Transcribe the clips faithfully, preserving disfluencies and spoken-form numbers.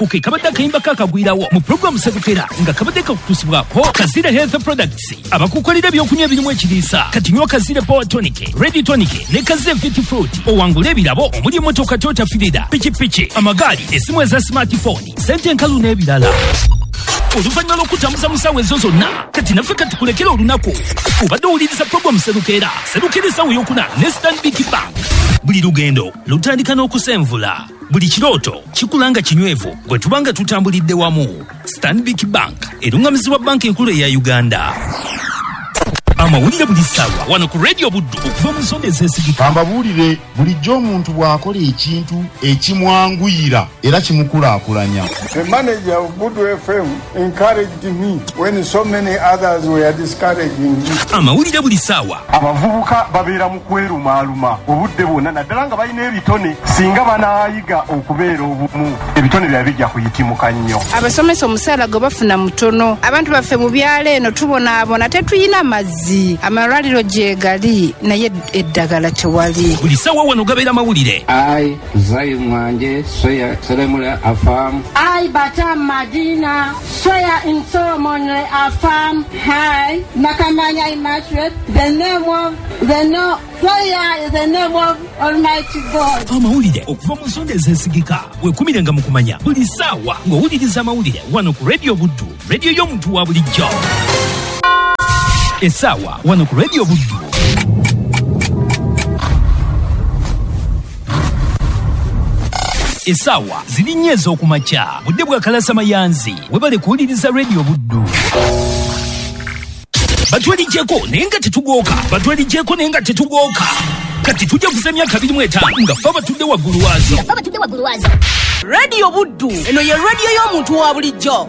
ako ke kabadde akayimba kakagwirawo mu programu Serukera nga kabadde kakutusibwako Kazira Health Products abakukolera ebyokunywa ebirimu ekiriisa kati nywa Kazira Power Tonic, Ready Tonic ne Kazira Fit Fruit owangula ebirabo omuli emmotoka Toyota Fielder, pikipiki, amagaali, essimu eza smartphone, sente enkalu n'ebirala. Oluvannyuma lw'okutambuza mu ssaawa ezo zonna kati naffe kati kulekera olunaku obadde owuliriza programu Serukera Serukera essaawa ey'okuna ne Stanbic Bank. Buli lugendo lutandika n'okusenvula, buli kirooto kikulanga kinywevu bwe tubanga tutambulidde wamu. Stanbic Bank erungamizibwa banka enkulu eya Uganda. Amawulire buli ssaawa wano ku Radio Buddu okuva mu nsonda ezeesigika. Amawulire bulijjo omuntu bw'akola ekintu ekimwanguyira era kimukulaakulanya. The manager of Buddu F M encouraged me when so many others were discouraging me. Amawulire buli ssaawa. Abavubuka babeera mu kwerumaaluma obudde bwonna naddala nga balina ebitone singa banaayiga okubeera obumu ebitone byaba bijja kuyitimuka nnyo. Abasomesa omusaala gwe bafuna mutono. Abantu baffe mu byalo eno tubonaabona tetuyina mazzi. Amalwaliro gyegali naye eddagala tewali. Buli ssaawa wano gabeera mawulire. Ai Zai Mwanje Soya Seremula Afam. Ai Bata Madina Soya Insomonre Afam. Hi Nakamanya Immaculate. The name of the no Soya is the name of Almighty God. Amawulire okuva mu nsonda ezeesigika weekumirenga mu kumanya buli ssaawa ng'owuliriza amawulire wano ku Radio Buddu, radio y'omuntu wa bulijjo. Essaawa wano ku Radio Buddu. Essaawa ziri nnyo ez'okumakya budde bwa kalasa mayanzi webale kuwuliriza Radio Buddu. Batwaligyeko naye nga tetugooka, batwaligyeko naye nga tetugooka. Kati tujja kuzemya kabiri mu etaano nga ffe abatudde waggulu waazo. Radio Buddu eno ye radio y'omuntu wa bulijjo.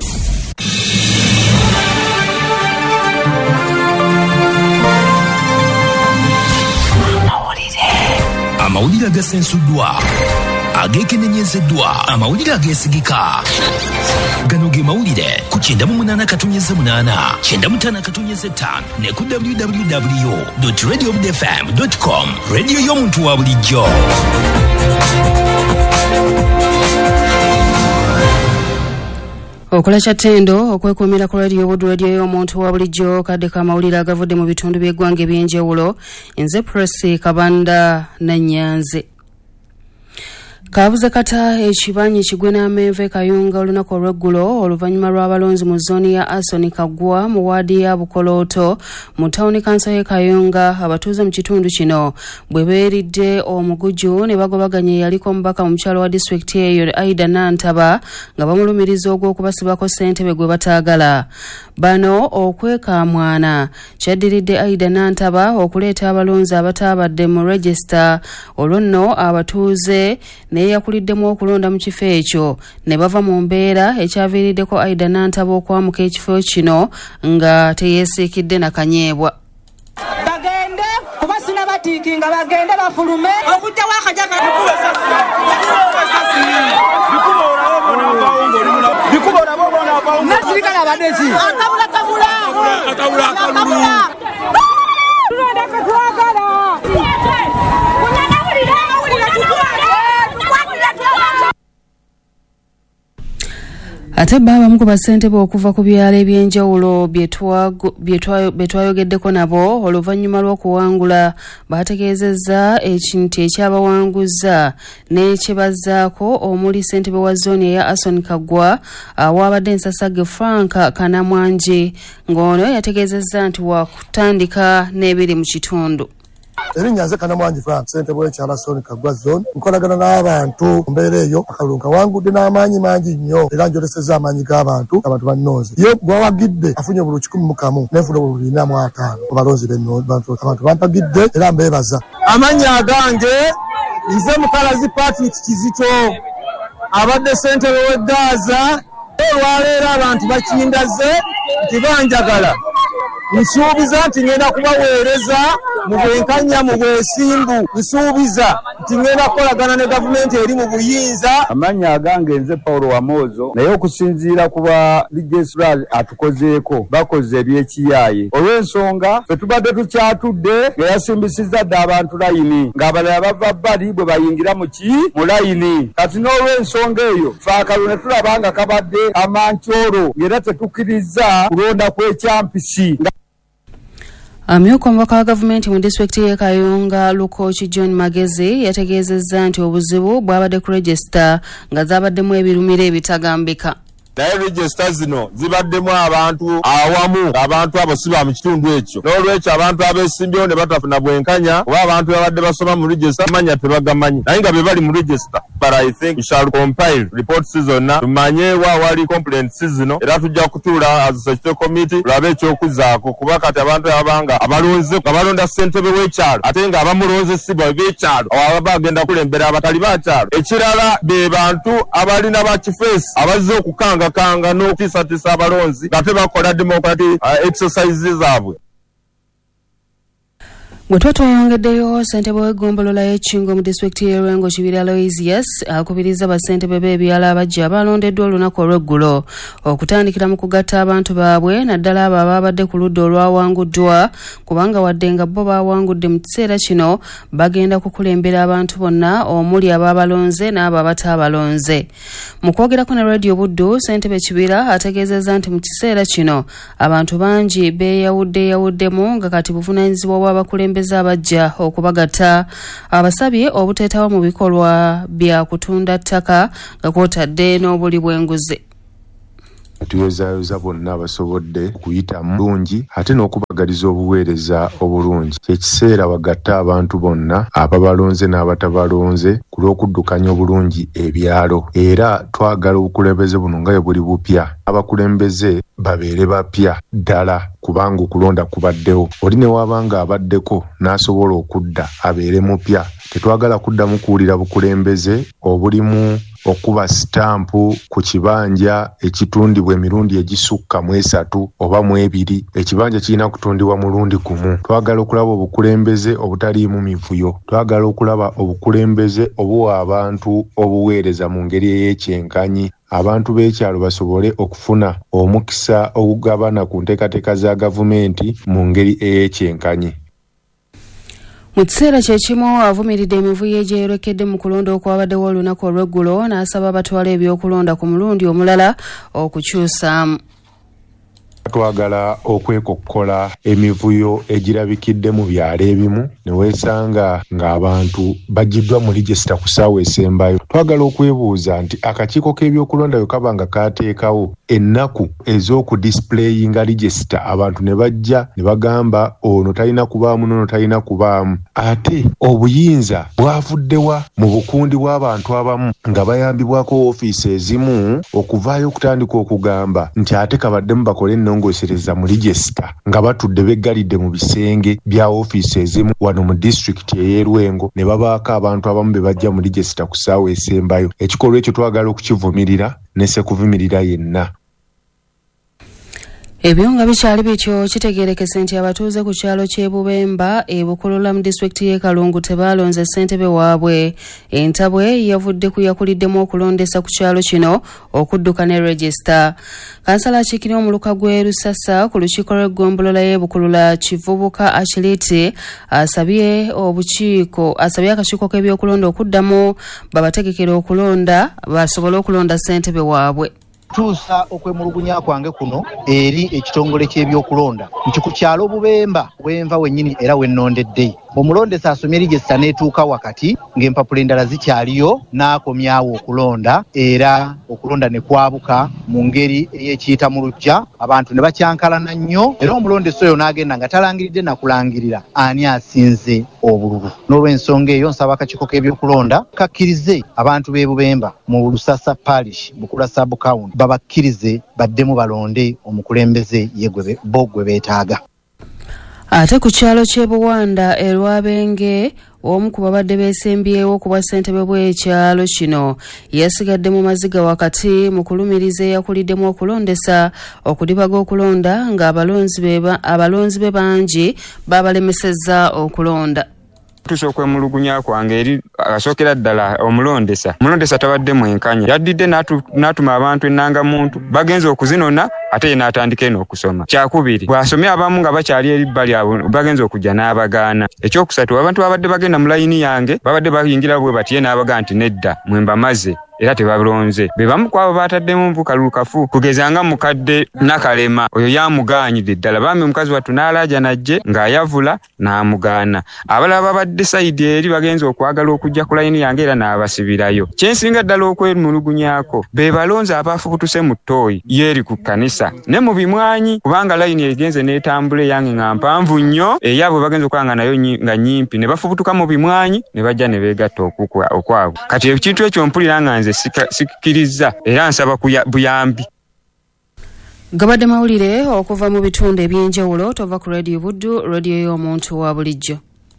Amawulire agasensuddwa, ageekenenyezeddwa, amawulire ageesigika. Gano ge mawulire ku kyenda mu munaana katonnyeze munaana, kyenda mu ttaano katonnyeze ttaano ne ku w w w dot radio buddu f m dot com. Radio y'omuntu wa bulijjo. Okola kyatendo okwekuumira ku Radio Buddu, radio y'omuntu wa bulijjo. Kadde ka mawulire agavudde mu bitundu by'eggwanga eby'enjawulo. Nze Presi Kabanda Nanyanze. Kabuze kata ekibanyi kigwe n'amenve Kayunga olunaku olw'eggulo oluvannyuma lw'abalonzi mu zooni ya Asoni Kagwa mu waadi ya Bukolooto mu tawuni kansa y'e Kayunga abatuuze mu kitundu kino bwe beeridde omuguju ne bagobaganya eyaliko omubaka mu mukyalo wa disitulikiti eyo Aida Nantaba nga bamulumiriza ogw'okubasibako ssentebe gwe bataagala. Bano okwekamwana kyaddiridde Aida Nantaba okuleeta abalonzi abataabadde mu register. Olwo nno abatuuze ne yakuliddemu okulonda mu kifo ekyo ne bava mu mbeera ekyaviiriddeko Aida Nantaba okwamuka ekifo kino nga teyeesiikidde na kanyeebwa. Bagende kuba sina batiikinga bagende bafulume okujja wakajaka bikubora bona bawo nasirikala badeki akabula kabula akabula akabula tunada katwagala kunyana mulira mulira Ate baba ku basentebe okuva ku byalo ebyenjawulo bye twayogeddeko nabo oluvannyuma lw'okuwangula bategeezezza ekintu ekyabawanguza n'ekyebazaako omuli ssentebe wa zooni eya Asoni Kagwa awaabadde Nsasage Frank Kanamwangi ng'ono yategeezezza nti wakutandika n'ebiri mu kitundu. Erinnya nze Kanamwangi Frank ssentebe w'ekyalo Asoni Kagwa zone nkolagana n'abantu mbeera eyo akalulu kawangudde n'amaanyi mangi nnyo era njolesezza amaanyi g'abantu abantu bannooze ye gwawagidde afunye obululu kikumi mu kamu n'enfuna obululu bina mu ataano ku balonzi b'abantu bampagidde era mbeebaza. Amannya agange nze Mukalazi Patrick Kizito abadde ssentebe w'e Gaza. Olwaleero abantu bakindaze nti banjagala nsuubiza nti ngenda kubaweereza mu bwenkanya mu bwesimbu nsuubiza nti ngenda kukolagana ne gavumenti eri mu buyinza. Amanya agange nze Paulo Wamozo naye okusinziira kuba Ligesral atukozeeko bakoze ebyekiyaaye olw'ensonga fe tubadde tukyatudde nga yasimbisizza dda abantu layini ng'abalala bava bbali bwe bayingira mu ki mu layini kati n'olw'ensonga eyo fe akalulu ne tulaba nga kabadde amankyolo ng'era tetukkiriza kulonda kw'ekyampisi. Amyuka omubaka wa gavumenti mu disitulikiti y'e Kayunga Lukochi John Magezi yategeezezza nti obuzibu bwabadde ku regisita nga zaabaddemu ebirumiro ebitagambika. naye register zino zibaddemu abantu awamu abantu abo siba mu kitundu ekyo n'olwekyo abantu abesimbyewo ne batafuna bwenkanya oba abantu babadde basoma mu register manya tebagamanyi naye nga be bali mu register but I think we shall compile report season na tumanye wa wali complaint season era tujja kutuula as a security committee tulabe ekyokuzaako kuba kati abantu abanga abalonze abalonda ssentebe w'ekyalo ate nga abamulonze siba b'ekyalo abo bagenda kulembera abatali b'akyalo ekirala be bantu abalina ba kifeesi abazze okukanga kanga n'okutisatisa abalonzi nga tebakola democratic uh, exercises zaabwe. Bwe tuba tweyongeddeyo ssentebe w'eggombolola y'Ekingo mu disitulikiti y'e Lwengo Kibira Aloysius akubiriza bassentebe b'ebyalo abajja abalondeddwa olunaku olw'eggulo okutandikira mu kugatta abantu baabwe naddala abo abaabadde ku ludda olwawanguddwa kubanga wadde nga bo baawangudde mu kiseera kino bagenda kukulembera abantu bonna omuli abaabalonze n'abo abataabalonze. Mu kwogerako ne Radio Buddu ssentebe Kibira ategeezezza nti mu kiseera kino abantu bangi beeyawuddeyawuddemu nga kati buvunaanyizibwa bw'abakulembeze abajja okubagatta. Abasabye obuteetawo mu bikolwa bya kutunda ttaka nga kwotadde n'obuli bw'enguzi. Tuyozayoza bonna abasobodde okuyitamu bulungi ate n'okubagaliza obuweereza obulungi. Ekiseera bagatta abantu bonna ababalonze n'abatabalonze ku lw'okuddukanya obulungi ebyalo. Era twagala obukulembeze buno nga bwe buli bupya. Abakulembeze babeere bapya ddala kubanga okulonda kubaddewo. Oli ne wabanga abaddeko n'asobola okudda abeere mupya. Tetwagala kuddamu kuwulira bukulembeze obulimu okuba sitampu ku kibanja ekitundibwa emirundi egisukka mu esatu oba mu ebiri. Ekibanja kirina kutundibwa mulundi gumu. Twagala okulaba obukulembeze obutaliimu mivuyo. Twagala okulaba obukulembeze obuwa abantu obuweereza mu ngeri ey'ekyenkanyi. Abantu b'ekyalo basobole okufuna omukisa ogugabana ku nteekateeka za gavumenti mu ngeri ey'ekyenkanyi. Mu kiseera kyekimu avumiridde emivuyo egyeyolekedde mu kulonda okwabaddewo olunaku olw'eggulo n'asaba abatwala ebyokulonda ku mulundi omulala okukyusaamu. Twagala okwekokkola emivuyo egirabikidde mu byalo ebimu ne weesanga ng'abantu bagiddwa mu regisita ku ssaawa esembayo. Twagala okwebuuza nti akakiiko k'ebyokulonda bwe kaba nga kaateekawo ennaku ez'okudisipuleyinga regisita abantu ne bajja ne bagamba ono talina kubaamu n'ono talina kubaamu, ate obuyinza bwavuddewa mu bukundi bw'abantu abamu nga bayambibwako ofiisi ezimu okuvaayo okutandika okugamba nti ate kabaddemu bakole ennongosereza mu regisita nga batudde beggalidde mu bisenge bya ofiisi ezimu wano mu disitulikiti ey'e Lwengo ne babaako abantu abamu be bajja mu regisita ku ssaawa esembayo. Ekikolwa ekyo twagala okukivumirira ne sekuvumirira yenna. Ebyo nga bikyali bityo kitegeerekese nti abatuuze ku kyalo ky'e Bubemba e Bukulula mu disitulikiti y'e Kalungu tebaalonze ssentebe waabwe. Entabwe yavudde ku yakuliddemu okulondesa ku kyalo kino okudduka ne regisita. Kansala akiikirira omuluka gw'e Lusasa ku lukiiko lw'eggombolola y'e Bukulula Kivubuka Achiliti asabye obukiiko asabye akakiiko k'ebyokulonda okuddamu babategekera okulonda basobole okulonda ssentebe waabwe. Tuusa okwemulugunya kwange kuno eri ekitongole ky'ebyokulonda nti ku kyalo Bubemba wenva wennyini era wennondedde omulondesa asomye regisita n'etuuka wakati ng'empapula endala zikyaliyo n'akomyawo okulonda era okulonda ne kwabuka mu ngeri ey'ekiyita mu lujja abantu ne bakyankalana nnyo era omulondesa oyo n'agenda nga talangiridde nakulangirira ani asinze obululu. N'olw'ensonga eyo nsaba akakiiko k'ebyokulonda kakkirize abantu b'e Bubemba mu Lusasa Parish Bukula Sub County babakkirize baddemu balonde omukulembeze ye bo gwe beetaaga. Ate ku kyalo ky'e Buwanda e Lwabenge omu ku babadde beesembyewo ku bwa ssentebe bw'ekyalo kino yasigadde mu maziga wakati mu kulumiriza eyakuliddemu okulondesa okudibaga okulonda ng'abalonzi be abalonzi be bangi babalemesezza okulonda. Tuso okwemulugunya kwange eri asookera ddala omulondesa mulondesa tabadde mwenkanya yaddidde n'atuma abantu ennanga muntu bagenza okuzinona ate ye n'atandika eno okusoma. Kyakubiri bw'asomye abamu nga bakyali eri bbali abo bagenza okujja n'abagaana. Ekyokusatu abantu babadde bagenda mu layini yange babadde bayingira bwe bati ye n'abagaa nti nedda mwe mbamaze era tebalonze. Be bamu ku abo baataddemu mbukalukafu kugeza nga mukadde Nakalema oyo yamugaanyidde ddala bambi omukazi wattu n'alaaja najje ng'ayavula n'amugaana. Abalala babadde sayidi eri bagenza okwagala okujja ku layini yange era n'abasibirayo. Kyensinga ddala okwemulugunyaako be balonzi abaafubutuse mu ttooyi yeeri ku kkanisa ne mu bimwanyi kubanga layini egenze n'etambula eyange nga mpanvu nnyo eyabwe bagenza okwanga nayo nga nyimpi ne bafubutuka mu bimwanyi ne bajja ne beegatta okwabwe. Kati ekintu ekyo mpulira nga nze sikiriza era nsaba buyambi. Gabadde mawulire okuva mu bitundu ebyenjawulo tova ku Radio Buddu, radio y'omuntu wa bulijjo.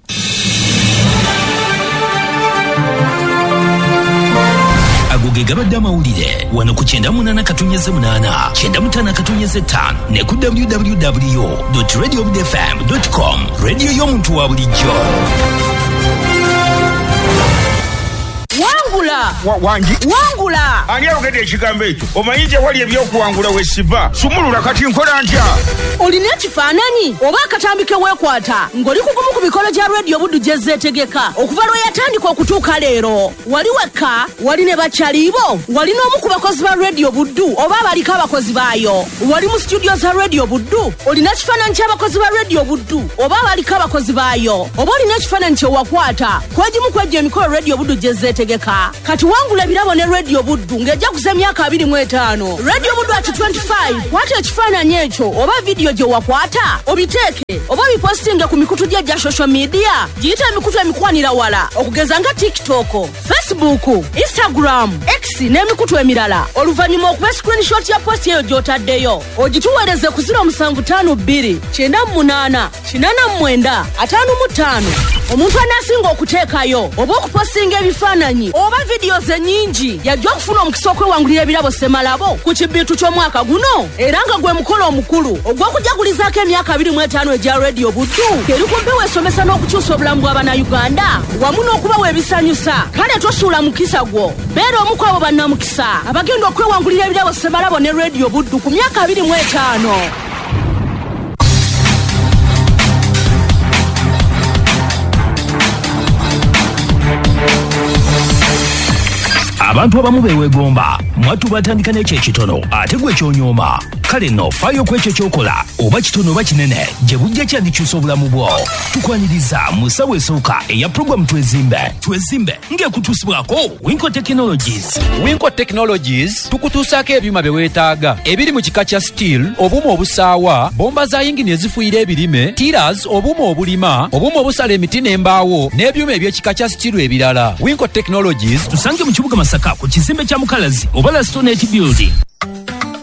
Agoge gabadde amawulire wano ku kyenda munana katonnyeze munana kyenda mutaano katonnyeze ttaano ne ku w w w dot radio buddu f m dot com radio y'omuntu wa bulijjo. Wangula wangi wangula ani ayogedde ekigambo ekyo omanyi gye wali ebyokuwangula wesiva sumulula kati nkola ntya olina ekifaananyi oba akatambike weekwata ng'oli kugumu ku mikolo gya Radio Buddu gye zeetegeka okuva lwe yatandika okutuuka leero wali wekka wali ne bakyaliibo wali n'omu ku bakozi ba Radio Buddu oba abaliko abakozi baayo wali mu studio za Radio Buddu olina ekifaananyi ky'abakozi ba Radio Buddu oba abaliko abakozi baayo oba olina ekifaananyi kye wakwata kwegimu kwejja emikolo Radio Buddu gye zeetegeka kati wangula ebirabo ne Radio Buddu ng'ejja kuza emyaka abiri mu etaano. Radio Buddu at twenty-five kwata ekifaananyi ekyo oba vidiyo gye wakwata obiteeke oba bipostinge ku mikutu gye gya social media giyita emikutu emikwanira wala okugeza nga TikTok, Facebook, Instagram, X n'emikutu emirala oluvannyuma okuba screenshot ya post eyo gy'otaddeyo ogituweereze ku zero musanvu ttaano bbiri kyenda munaana kinaana mu mwenda ataano mu ttaano. Omuntu anaasinga okuteekayo oba okupostinga ebifaananyi oba vidiyo ze nnyingi yajja okufuna omukisa okwewangulira ebirabo Semalabo ku kibbiitu ky'omwaka guno era nga gwe mukolo omukulu ogw'okujagulizaako emyaka abiri mu etaano egya Radio Buddu eri ku mpewo esomesa n'okukyusa obulamu bw'Abannayuganda wamu n'okubawa ebisanyusa. Kale tosuula mukisa gwo beera omu ku abo bannamukisa abagenda okwewangulira ebirabo Semalabo ne Radio Buddu ku myaka abiri mu etaano. Abantu abamu beewegomba mwattu batandika n'ekyo ekitono ate gwe kyonyooma. Kale nno faayo ku ekyo ky'okola oba kitono oba kinene gye bujja kyandikyusa obulamu bwo. Tukwaniriza mu ssaawa esooka eya pulogulamu twezimbe twezimbe ng'ekutuusibwako Winco Technologies. Winco Technologies tukutuusaako ebyuma bye weetaaga ebiri mu kika kya steel, obuuma obusaawa, bomba za yingini ezifuuyira ebirime, tiras, obuuma obulima, obuuma obusala emiti n'embaawo n'ebyuma eby'ekika kya steel ebirala. Winco Technologies tusange mu kibuga Masaka ku kizimbe kya Mukalazi oba Lastonate Building.